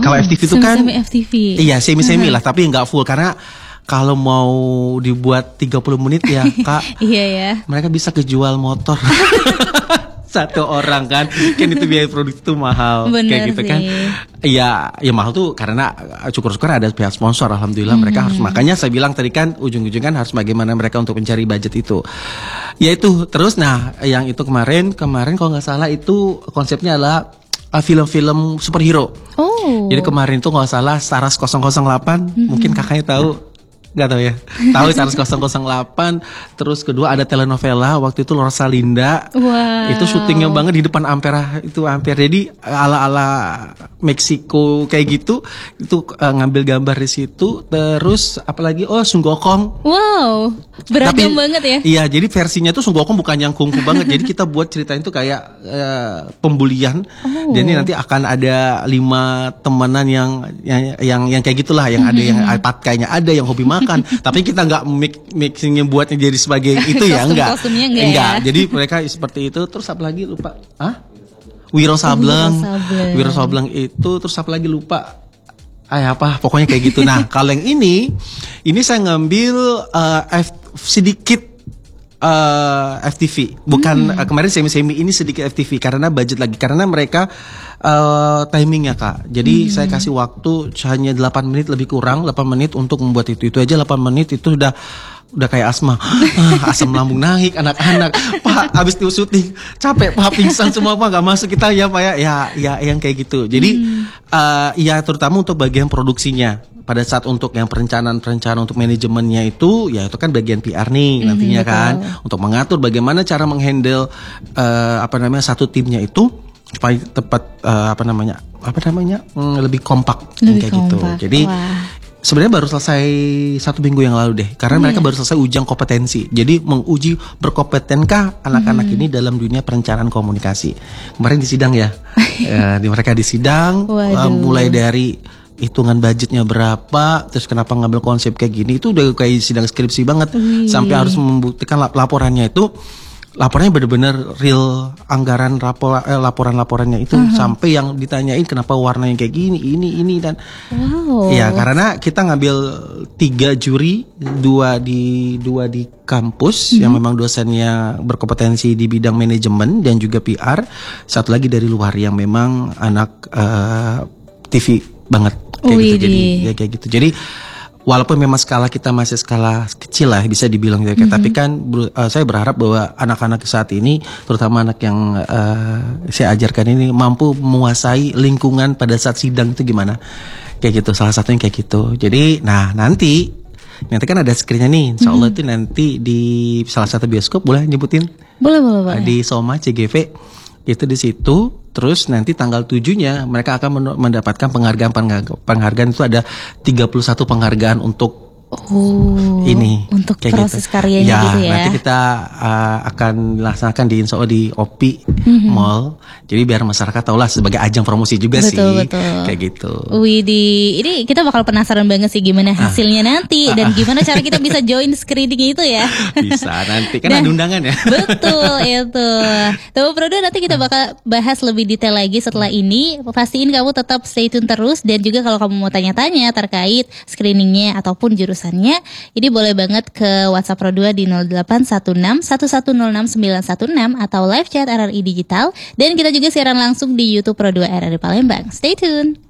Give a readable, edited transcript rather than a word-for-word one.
Kalau FTV itu kan semi FTV. Iya, semi-semi lah, tapi nggak full karena kalau mau dibuat 30 menit ya, Kak. Iya ya. Mereka bisa kejual motor. Satu orang kan itu biaya produksi itu mahal. Bener kayak gitu sih. kan. Ya mahal tuh karena syukur-syukur ada pihak sponsor, alhamdulillah mereka harus, makanya saya bilang tadi kan ujung-ujung kan harus bagaimana mereka untuk mencari budget itu. Ya itu terus yang itu kemarin kalau nggak salah itu konsepnya adalah film-film superhero. Oh. Jadi kemarin tuh nggak salah Saras 008, mungkin kakaknya tahu. Nggak tahu ya. Tahu Saras 008. Terus kedua ada telenovela waktu itu Rosalinda. Wow. Itu syutingnya banget di depan Ampera. Jadi ala-ala Meksiko kayak gitu. Itu ngambil gambar di situ. Terus apalagi Sun Gokong. Wow. Beragam banget ya. Iya, jadi versinya tuh Sun Gokong bukan yang kungfu banget. Jadi kita buat ceritanya tuh kayak pembulian. Dan ini nanti akan ada 5 temenan yang kayak gitulah, yang ada yang kayaknya ada yang hobi makan, tapi kita nggak mixingnya buatnya jadi sebagai itu ya, Kostumnya enggak. Jadi mereka seperti itu. Terus apa lagi lupa? Wiro Sableng itu. Terus apa lagi lupa? Pokoknya kayak gitu. Nah kalau yang ini saya ngambil sedikit FTV, bukan kemarin semi ini sedikit FTV karena budget lagi, karena mereka timingnya Kak. Jadi saya kasih waktu hanya 8 menit lebih kurang 8 menit untuk membuat itu aja 8 menit itu udah kayak asma. Asam lambung naik anak-anak. Pak habis itu syuting capek Pak, pingsan semua Pak, nggak masuk kita ya Pak ya yang kayak gitu. Jadi ya terutama untuk bagian produksinya. Pada saat untuk yang perencanaan untuk manajemennya itu kan bagian PR nih nantinya kan, untuk mengatur bagaimana cara menghandle satu timnya itu supaya tepat lebih kompak kayak gitu. Jadi sebenarnya baru selesai 1 minggu yang lalu deh, karena mereka baru selesai ujian kompetensi. Jadi menguji berkompetenkah anak-anak ini dalam dunia perencanaan komunikasi. Kemarin di sidang ya, mereka di sidang mulai dari hitungan budgetnya berapa, terus kenapa ngambil konsep kayak gini, itu udah kayak sidang skripsi banget. Sampai harus membuktikan laporannya benar-benar real anggaran laporan-laporannya itu, sampai yang ditanyain kenapa warnanya kayak gini, ini dan ya karena kita ngambil 3 juri, 2 di kampus yang memang dosennya berkompetensi di bidang manajemen dan juga PR, satu lagi dari luar yang memang anak TV banget kayak gitu. Jadi walaupun memang skala kita masih skala kecil lah bisa dibilang gitu, tapi kan saya berharap bahwa anak-anak saat ini, terutama anak yang saya ajarkan ini, mampu menguasai lingkungan pada saat sidang itu gimana, kayak gitu. Salah satunya kayak gitu. Jadi nanti kan ada screennya nih, insya Allah itu nanti di salah satu bioskop, boleh nyebutin? Boleh. Di Soma CGV itu di situ. Terus nanti tanggal 7-nya mereka akan mendapatkan penghargaan itu ada 31 penghargaan untuk ini untuk kayak proses gitu. karyanya gitu ya. Nanti kita akan laksanakan di Insya Allah di OPI Mall. Jadi biar masyarakat tahu lah, sebagai ajang promosi juga betul. Kayak gitu. Widih, ini kita bakal penasaran banget sih gimana hasilnya nanti dan gimana cara kita bisa join screening itu ya. Bisa nanti kan ada undangan ya. Betul itu. Tuh Prodo, nanti kita bakal bahas lebih detail lagi setelah ini. Pastiin kamu tetap stay tune terus, dan juga kalau kamu mau tanya-tanya terkait screeningnya ataupun jurusannya, ini boleh banget ke WhatsApp Pro 2 di 0816 1106916 atau live chat RRI Digital, dan kita juga siaran langsung di YouTube Pro 2 RRI Palembang. Stay tune.